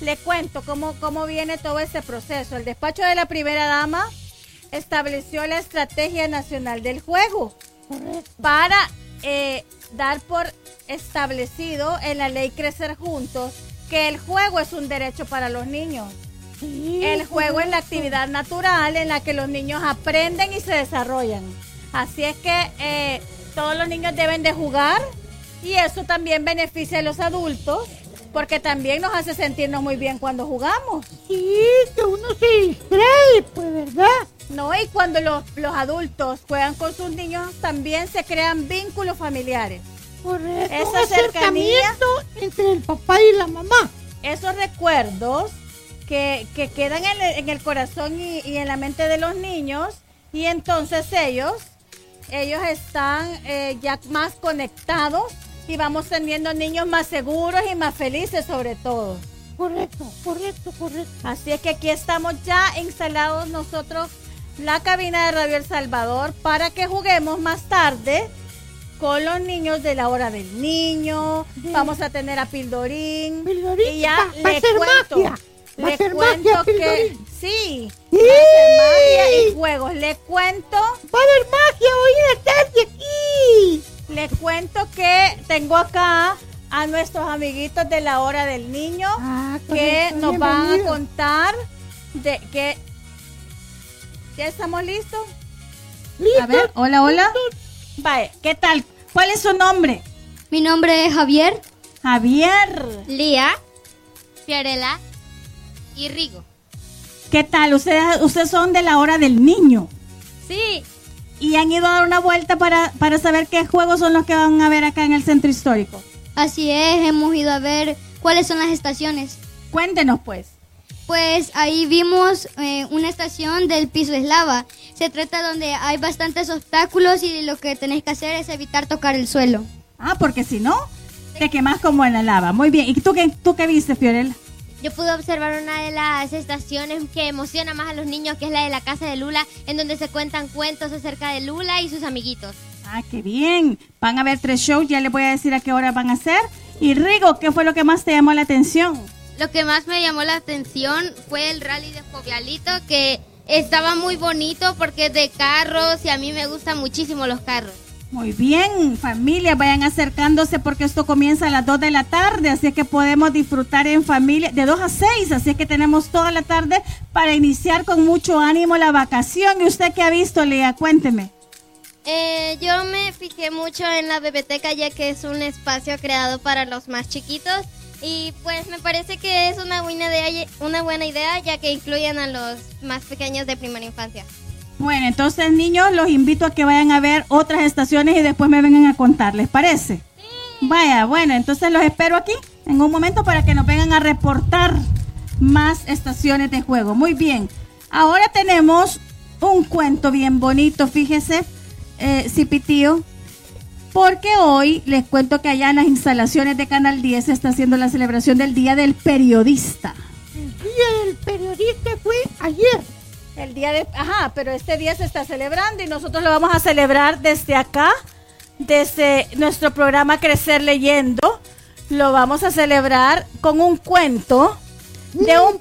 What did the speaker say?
Le cuento cómo viene todo ese proceso. El despacho de la primera dama estableció la Estrategia Nacional del Juego para dar por establecido en la ley Crecer Juntos que el juego es un derecho para los niños. Sí, El juego es la actividad natural en la que los niños aprenden y se desarrollan. Así es que todos los niños deben de jugar y eso también beneficia a los adultos porque también nos hace sentirnos muy bien cuando jugamos. Sí, que uno se distrae, pues, ¿verdad? No, y cuando los adultos juegan con sus niños también se crean vínculos familiares. Correcto. Esa Un acercamiento entre el papá y la mamá. Esos recuerdos que quedan en el corazón y en la mente de los niños y entonces ellos están ya más conectados y vamos teniendo niños más seguros y más felices sobre todo. Correcto. Así es que aquí estamos ya instalados nosotros, la cabina de Radio El Salvador, para que juguemos más tarde con los niños de la hora del niño. Sí. Vamos a tener a Pildorín. Pildorín, Y ya va a ser magia. Va a Le ser cuento magia, que Pildorín. sí, Sí. va a ser magia y juegos. Le cuento Va a haber magia hoy en la tarde aquí. Le cuento que tengo acá a nuestros amiguitos de la hora del niño que correcto, nos van a bienvenido. contar de que... ¿Ya estamos listos? ¿Listos? A ver, hola. Vale, ¿qué tal? ¿Cuál es su nombre? Mi nombre es Javier. Javier. Lía. Fiorella. Y Rigo. ¿Qué tal? Ustedes son de la hora del niño Sí. y han ido a dar una vuelta para saber qué juegos son los que van a ver acá en el centro histórico. Así es, hemos ido a ver cuáles son las estaciones. Cuéntenos pues. Pues ahí vimos una estación del piso es lava. Se trata donde hay bastantes obstáculos y lo que tenés que hacer es evitar tocar el suelo. Ah, porque si no, te quemas como en la lava. Muy bien. ¿Y tú qué viste, Fiorella? Yo pude observar una de las estaciones que emociona más a los niños, que es la de la casa de Lula, en donde se cuentan cuentos acerca de Lula y sus amiguitos. Ah, qué bien. Van a ver 3 shows, ya les voy a decir a qué hora van a ser. Y Rigo, ¿qué fue lo que más te llamó la atención? Lo que más me llamó la atención fue el rally de Jovialito, que estaba muy bonito porque es de carros y a mí me gustan muchísimo los carros. Muy bien, familia, vayan acercándose porque esto comienza a las 2 de la tarde, así es que podemos disfrutar en familia de 2 a 6, así es que tenemos toda la tarde para iniciar con mucho ánimo la vacación. ¿Y usted qué ha visto, Lea? Cuénteme. Yo me fijé mucho en la biblioteca, ya que es un espacio creado para los más chiquitos y pues me parece que es una buena idea ya que incluyen a los más pequeños de primera infancia. Bueno, entonces, niños, los invito a que vayan a ver otras estaciones y después me vengan a contar, ¿les parece? Sí. Vaya, bueno, entonces los espero aquí en un momento para que nos vengan a reportar más estaciones de juego. Muy bien, ahora tenemos un cuento bien bonito, fíjese, Cipitío, porque hoy les cuento que allá en las instalaciones de Canal 10 se está haciendo la celebración del Día del Periodista. El día del periodista fue ayer. El día de... Ajá, pero este día se está celebrando y nosotros lo vamos a celebrar desde acá, desde nuestro programa Crecer Leyendo. Lo vamos a celebrar con un cuento de un